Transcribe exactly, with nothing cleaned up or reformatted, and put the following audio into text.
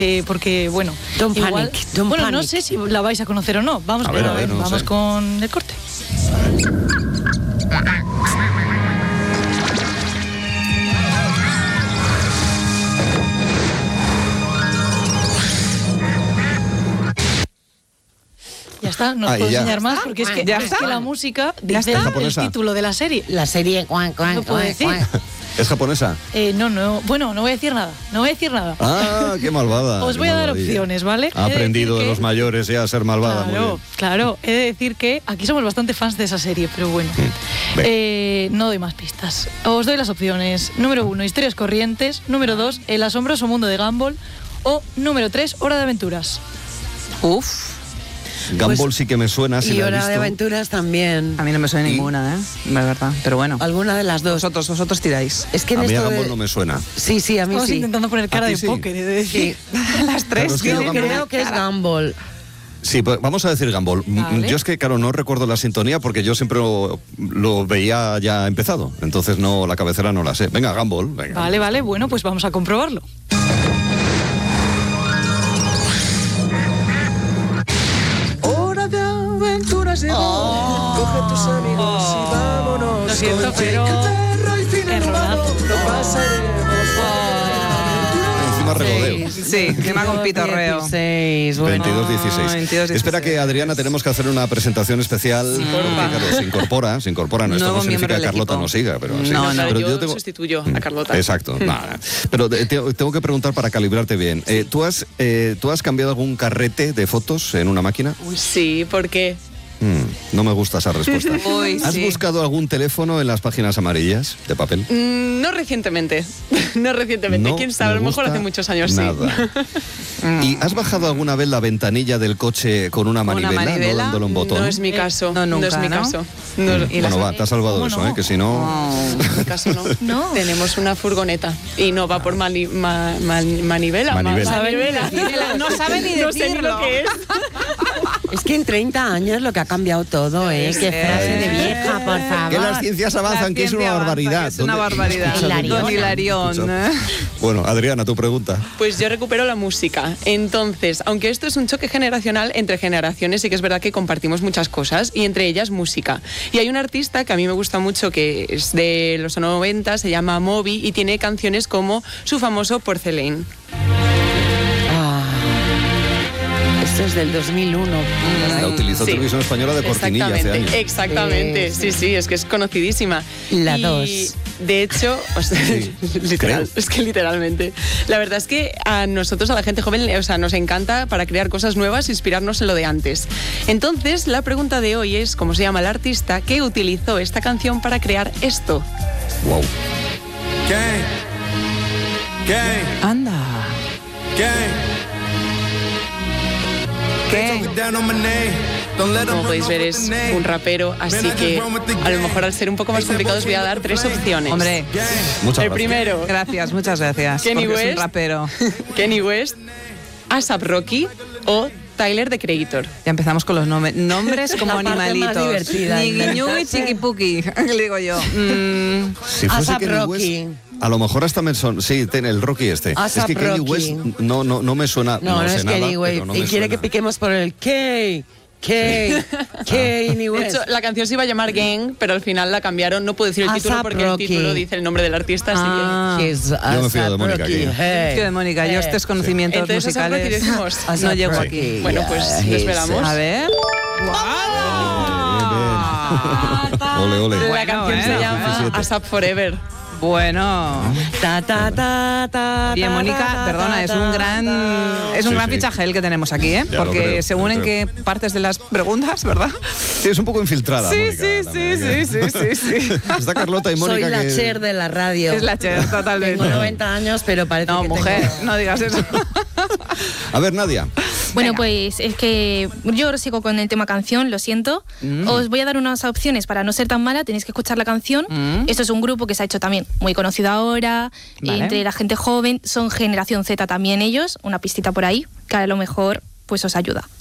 Eh, porque, bueno, don't igual, panic, don't bueno, panic. no sé si la vais a conocer o no. Vamos a a ver, ver, a ver, no vamos sé. con el corte. Ya está, no os Ahí, puedo ya. enseñar más porque es que, ¿Ya es está? que la música ¿Ya dice está? el ¿Japonesa? título de la serie. La serie cuan, cuan, No puedo cuan, decir. cuan. ¿Es japonesa? Eh, no, no, bueno, no voy a decir nada, no voy a decir nada. Ah, qué malvada. Os qué voy a dar malvadilla. opciones, ¿vale? Ha He de aprendido decir de los que- mayores ya a ser malvada. muy Claro, bien. claro. He de decir que aquí somos bastante fans de esa serie, pero bueno. Ve. Eh, no doy más pistas. Os doy las opciones. Número uno, Historias Corrientes. Número dos, El asombroso mundo de Gumball. O número tres, Hora de Aventuras. Uf, Gumball Pues- sí que me suena, si Y la he Hora de visto. Aventuras también. a mí no me suena ¿Y? ninguna, ¿eh? La verdad, pero bueno. Alguna de las dos. Vosotros, vosotros tiráis. Es que en A mí a esto Gumball de- no me suena. Sí, sí, a mí Estamos sí. intentando poner cara ¿A ti de sí? póker, he de decir. Las tres. Claro, es que Yo yo Gumball- creo que es Gumball. Sí, pues vamos a decir Gumball. Mm, Vale. Yo es que, claro, no recuerdo la sintonía porque yo siempre lo, lo veía ya empezado. Entonces no, la cabecera no la sé. Venga, Gumball. Venga. Vale, vale, bueno, pues vamos a comprobarlo. Hora de aventuras llegó. Coge tus amigos y vámonos. Lo siento, Con pero- Jake el perro y Finn el Errorazo. lobo. Lo pasaremos. Encima regodeo. Sí, encima con pitorreo. dieciséis, bueno. veintidós dieciséis. veintidós dieciséis. Espera que, Adriana, tenemos que hacer una presentación especial. Porque, claro, se incorpora, se incorpora. No, esto Nuevo no significa miembro que del Carlota equipo. no siga, pero sí. No, no, Pero yo, tengo- sustituyo a Carlota. Exacto. Nada. Pero te- te- tengo que preguntar para calibrarte bien. Eh, ¿tú, has, eh, ¿Tú has cambiado algún carrete de fotos en una máquina? Uy, sí, porque Mm, no me gusta esa respuesta. Uy, ¿Has sí. buscado algún teléfono en las páginas amarillas de papel? mm, no recientemente. no recientemente. No Quién sabe, a me lo mejor gusta hace muchos años nada. ¿Y has bajado alguna vez la ventanilla del coche con una ¿Con una manivela, manivela? no dándole un sí. botón? No es mi caso. No, nunca, es mi ¿no? caso. No, Mm, Y bueno, las- va, te has salvado de ¿Cómo eso, no? ¿eh? Que si no... Oh. en mi caso no. No. Tenemos una furgoneta y no va por mani- ma- ma- manivela. ma- Manivela. manivela. No sabe ni No sé ni decirlo. lo que es. Es que en treinta años lo que ha cambiado todo, ¿eh? Qué frase de vieja, por favor. Que las ciencias avanzan, La que es una ciencia avanza, barbaridad. que es una ¿Dónde- barbaridad. Escucha, Hilarión. Don Hilarión. Escucha. Bueno, Adriana, tu pregunta. Pues yo recupero la música. Entonces, aunque esto es un choque generacional entre generaciones, sí que es verdad que compartimos muchas cosas y entre ellas música. Y hay un artista que a mí me gusta mucho que es de los noventa, se llama Moby y tiene canciones como su famoso Porcelain. Ah, esto es del dos mil uno. por ahí. La utilizó Sí. Televisión Española de cortinilla hace Exactamente, años. exactamente. Sí, Sí, sí, es que es conocidísima. La Y, dos. De hecho, o sea, Sí, literal, creo. es que literalmente. La verdad es que a nosotros, a la gente joven, o sea, nos encanta para crear cosas nuevas, inspirarnos en lo de antes. Entonces, la pregunta de hoy es, ¿cómo se llama el artista que utilizó esta canción para crear esto? Wow. Gang. Gang. Anda. Gang. ¿Qué? Down on my name. Don't let 'em Como podéis run ver, off es with the name. un rapero, así que a lo mejor al ser un poco más complicado os voy a dar tres opciones. Hombre, Gang. Muchas El gracias. primero, gracias, muchas gracias. Kenny porque es un West. rapero. Kenny West, A$ap Rocky o Tyler, the Creator. Ya empezamos con los nombres. Nombres como La parte más animalitos. divertida, Ñigui-ñugui, inventarse. chiquipuki, le digo yo. Mm, Si fuese A$ap Kenny Rocky. West, a lo mejor hasta me son... Sí, ten el Rocky este. A$ap es que Kenny Rocky. West no, no, no me suena... No, no, sé es nada, Kenny West. pero no y me quiere suena. que piquemos por el K. K. Kenny De West. hecho, la canción se iba a llamar Gang, pero al final la cambiaron. No puedo decir el A$ap título porque Rocky. el título dice el nombre del artista. así que- Ah. He's Yo me fío de A$ap Mónica Rocky. aquí. Hey. Tío de Mónica, yo estos conocimientos Entonces, A$ap Rocky musicales decimos. no A$ap llego Rocky. aquí. Bueno, pues Yeah, lo he's- esperamos. A ver. Ole, ole. La Bueno, canción eh. se llama diecisiete. A$ap Forever. Bueno. Ta, ta, ta, ta, Bien, ta, Mónica, ta, perdona, ta, es un gran es un Sí, gran sí. fichaje el que tenemos aquí, ¿eh? Ya lo Porque creo, según lo en creo. qué partes de las preguntas, ¿verdad? Sí, es un poco infiltrada, Sí, Mónica, sí, también, sí, ¿eh? sí, sí, sí, sí. Está Carlota y Mónica Soy la que... Cher de la radio. Es la Cher, totalmente. Tengo noventa años, pero parece No, que mujer, tengo... no digas eso. A ver, Nadia. Bueno, pues es que yo sigo con el tema canción, lo siento. Mm. Os voy a dar unas opciones para no ser tan mala, tenéis que escuchar la canción. Mm. Esto es un grupo que se ha hecho también muy conocido ahora, Vale. entre la gente joven, son generación Z también ellos, una pistita por ahí, que a lo mejor pues os ayuda.